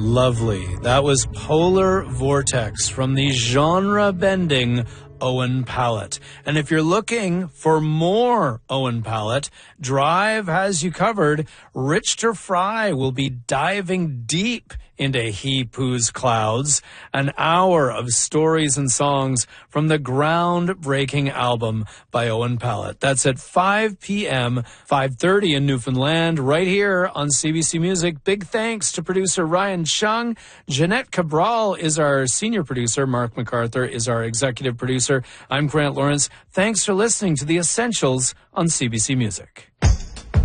Lovely. That was Polar Vortex from the genre-bending Owen Pallett. And if you're looking for more Owen Pallett, Drive has you covered. Richter Fry will be diving deep into He Pooh's Clouds, an hour of stories and songs from the groundbreaking album by Owen Pallett. That's at 5 p.m., 5:30 in Newfoundland, right here on CBC Music. Big thanks to producer Ryan Chung. Jeanette Cabral is our senior producer. Mark MacArthur is our executive producer. I'm Grant Lawrence. Thanks for listening to The Essentials on CBC Music.